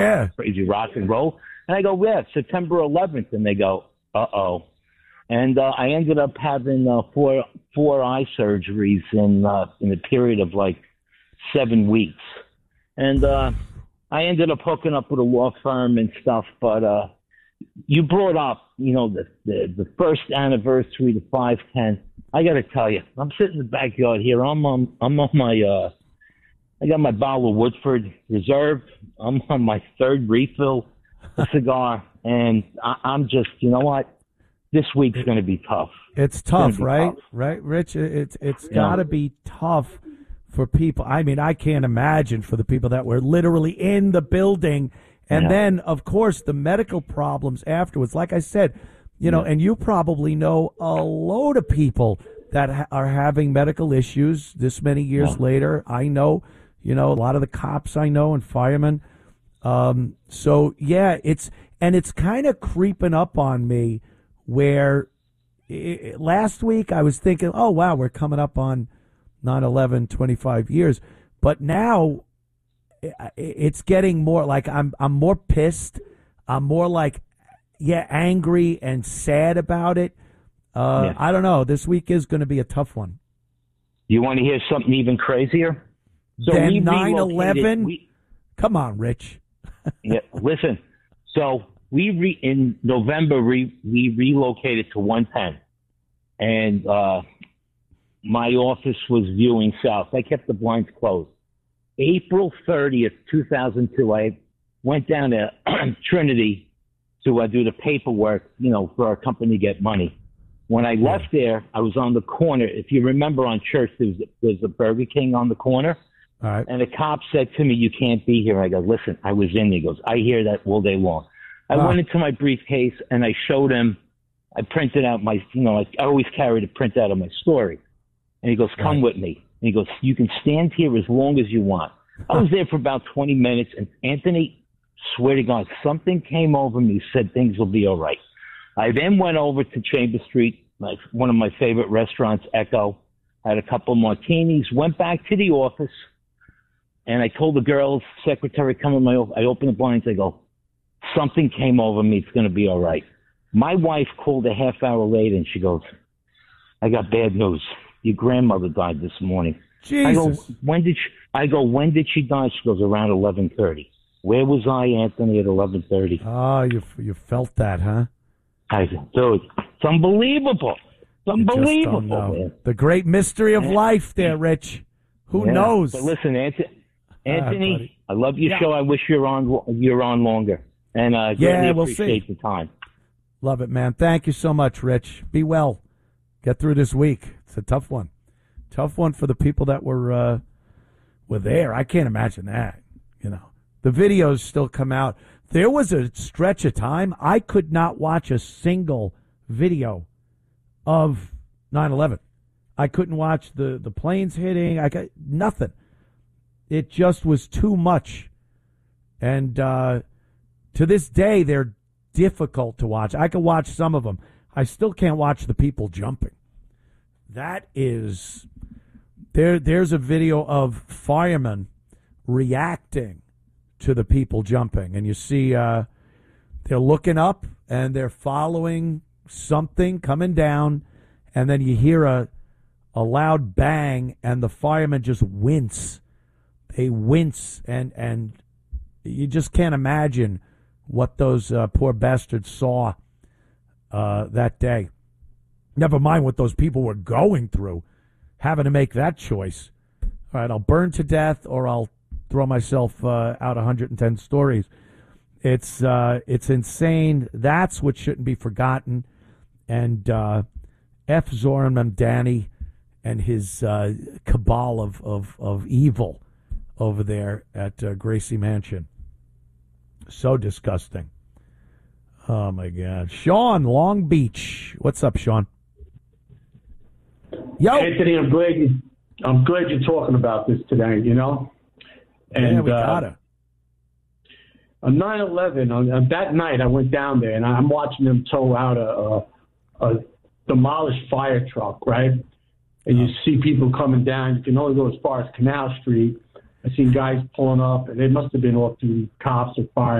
Yeah. crazy rock and roll. And I go, yeah, September 11th. And they go, uh-oh. And I ended up having four eye surgeries in a period of like 7 weeks. And I ended up hooking up with a law firm and stuff. But you brought up, the first anniversary, the 510. I got to tell you, I'm sitting in the backyard here. I'm on my I got my bottle of Woodford Reserve. I'm on my third refill cigar, and I'm just, you know what? This week's going to be tough. It's tough, right? Tough. Right, Rich? It's got to be tough for people. I mean, I can't imagine for the people that were literally in the building. And then, of course, the medical problems afterwards. Like I said, and you probably know a load of people that are having medical issues this many years later. I know, a lot of the cops I know and firemen. So, yeah, it's kind of creeping up on me where last week I was thinking, oh, wow, we're coming up on 9/11, 25 years. But now it's getting more like I'm more pissed. I'm more like, angry and sad about it. I don't know. This week is going to be a tough one. You want to hear something even crazier? So then 9/11? Come on, Rich. Yeah, listen. So in November, we relocated to 110. And my office was viewing south. I kept the blinds closed. April 30th, 2002, I went down to Trinity to do the paperwork, for our company to get money. When I left there, I was on the corner. If you remember on Church, there's a Burger King on the corner. All right. And the cop said to me, "You can't be here." I go, "Listen, I was in." He goes, "I hear that all day long." I went into my briefcase and I showed him. I printed out my, I always carried a printout of my story. And he goes, "Come with me." And he goes, "You can stand here as long as you want." I was there for about 20 minutes, and Anthony, swear to God, something came over me, said things will be all right. I then went over to Chamber Street, one of my favorite restaurants, Echo, had a couple martinis, went back to the office, and I told the girls, secretary, come in my office. I opened the blinds. I go, something came over me. It's going to be all right. My wife called a half hour later, and she goes, "I got bad news. Your grandmother died this morning." Jesus. I go, when did she die? She goes, around 11:30. Where was I, Anthony, at 11:30? Oh, you felt that, huh? I go, dude, it's unbelievable. It's unbelievable, man. The great mystery of life there, Rich. Who knows? But listen, Anthony, I love your show. I wish you're on longer. And greatly we'll appreciate see. the time. Love it, man. Thank you so much, Rich. Be well. Get through this week. It's a tough one. Tough one for the people that were there. I can't imagine that. The videos still come out. There was a stretch of time I could not watch a single video of 9/11. I couldn't watch the planes hitting. I got nothing. It just was too much. And to this day, they're difficult to watch. I can watch some of them. I still can't watch the people jumping. That is, there's a video of firemen reacting to the people jumping. And you see they're looking up and they're following something coming down. And then you hear a loud bang and the firemen just wince. They wince and you just can't imagine what those poor bastards saw that day. Never mind what those people were going through, having to make that choice. All right, I'll burn to death or I'll throw myself out 110 stories. It's insane. That's what shouldn't be forgotten. And F. Zoran Mamdani and his cabal of evil over there at Gracie Mansion. So disgusting. Oh, my God. Sean, Long Beach. What's up, Sean? Yo. Anthony, I'm glad you're talking about this today, And, yeah, we gotta. On 9/11, on that night, I went down there, and I'm watching them tow out a demolished fire truck, right? And you see people coming down. You can only go as far as Canal Street. I seen guys pulling up, and they must have been off-duty cops or fire